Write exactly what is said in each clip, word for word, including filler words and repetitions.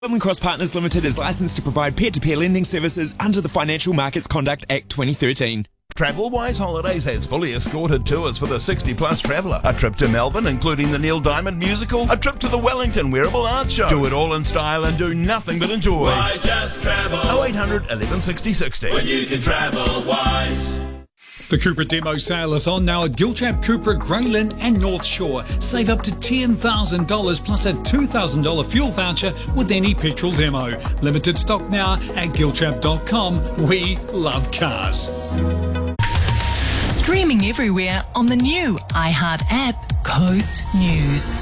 Northern Cross Partners Limited is licensed to provide peer-to-peer lending services under the Financial Markets Conduct Act twenty thirteen. TravelWise Holidays has fully escorted tours for the sixty plus traveller. A trip to Melbourne, including the Neil Diamond musical. A trip to the Wellington Wearable Art Show. Do it all in style and do nothing but enjoy. Why just travel? oh eight hundred, eleven sixty, sixty. When you can travel wise. The Cupra demo sale is on now at Giltrap, Cupra, Grey Lynn and North Shore. Save up to ten thousand dollars plus a two thousand dollars fuel voucher with any petrol demo. Limited stock now at giltrap dot com. We love cars. Streaming everywhere on the new iHeart app, Coast News.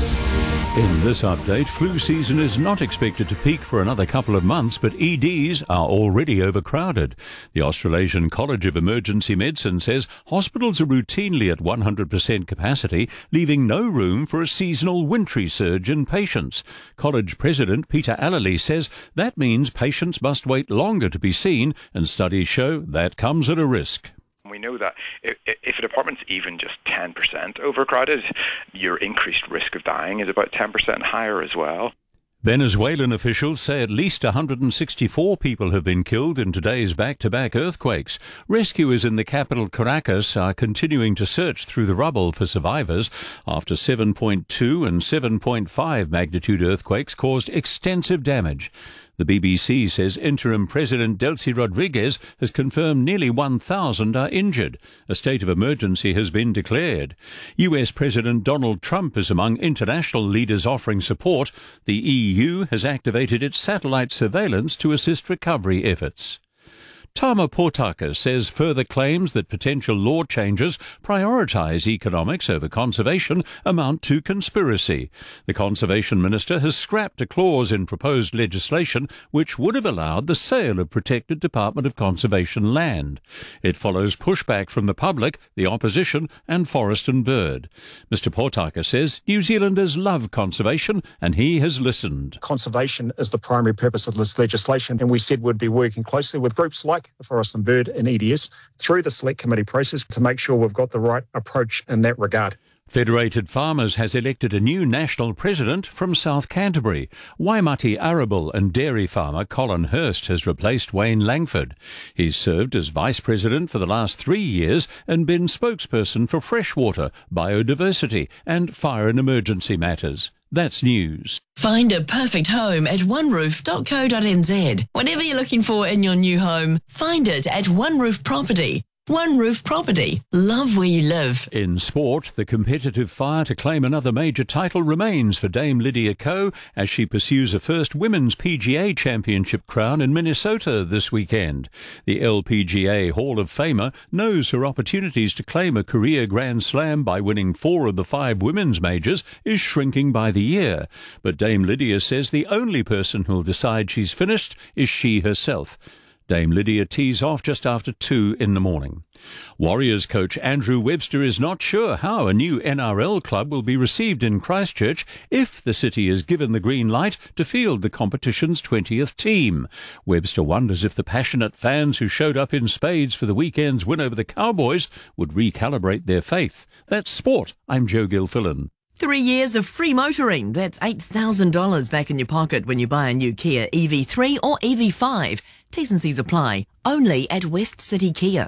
In this update, flu season is not expected to peak for another couple of months, but E Ds are already overcrowded. The Australasian College of Emergency Medicine says hospitals are routinely at one hundred percent capacity, leaving no room for a seasonal wintry surge in patients. College President Peter Allerley says that means patients must wait longer to be seen, and studies show that comes at a risk. We know that if, if a department's even just ten percent overcrowded, your increased risk of dying is about ten percent higher as well. Venezuelan officials say at least one hundred sixty-four people have been killed in today's back-to-back earthquakes. Rescuers in the capital Caracas are continuing to search through the rubble for survivors after seven point two and seven point five magnitude earthquakes caused extensive damage. The B B C says interim President Delcy Rodriguez has confirmed nearly one thousand are injured. A state of emergency has been declared. U S President Donald Trump is among international leaders offering support. The E U has activated its satellite surveillance to assist recovery efforts. Tama Potaka says further claims that potential law changes prioritise economics over conservation amount to conspiracy. The Conservation Minister has scrapped a clause in proposed legislation which would have allowed the sale of protected Department of Conservation land. It follows pushback from the public, the opposition and Forest and Bird. Mister Potaka says New Zealanders love conservation and he has listened. Conservation is the primary purpose of this legislation, and we said we'd be working closely with groups like the Forest and Bird and E D S through the select committee process to make sure we've got the right approach in that regard. Federated Farmers has elected a new national president from South Canterbury. Waimati arable and dairy farmer Colin Hurst has replaced Wayne Langford. He's served as vice president for the last three years and been spokesperson for freshwater, biodiversity and fire and emergency matters. That's news. Find a perfect home at one roof dot co dot n z. Whatever you're looking for in your new home, find it at One Roof Property. One Roof Property. Love where you live. In sport, the competitive fire to claim another major title remains for Dame Lydia Ko as she pursues a first Women's P G A Championship crown in Minnesota this weekend. The L P G A Hall of Famer knows her opportunities to claim a career Grand Slam by winning four of the five women's majors is shrinking by the year. But Dame Lydia says the only person who'll decide she's finished is she herself. Dame Lydia tees off just after two in the morning. Warriors coach Andrew Webster is not sure how a new N R L club will be received in Christchurch if the city is given the green light to field the competition's twentieth team. Webster wonders if the passionate fans who showed up in spades for the weekend's win over the Cowboys would recalibrate their faith. That's sport. I'm Joe Gilfillan. Three years of free motoring. That's eight thousand dollars back in your pocket when you buy a new Kia E V three or E V five. T's and C's apply. Only at West City Kia.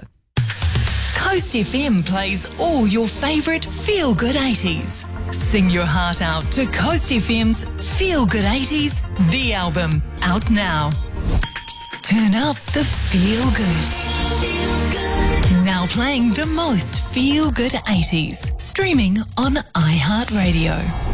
Coast F M plays all your favourite feel-good eighties. Sing your heart out to Coast F M's Feel Good eighties, the album, out now. Turn up the feel good. Feel good. Now playing the most feel good eighties. Streaming on iHeartRadio.